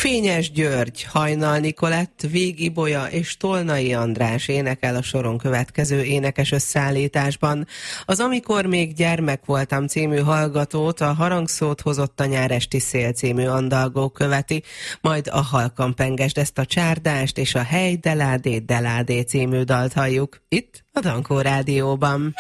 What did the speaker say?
Fényes György, Hajnal Nikolett, Vég Ibolya és Tolnai András énekel a soron következő énekes összeállításban. Az Amikor még gyermek voltam című hallgatót a Harangszót hozott a nyáresti szél című andalgó követi, majd a Halkan pengesd ezt a csárdást és a Hely deládé deládé című dalt halljuk itt a Dankó Rádióban.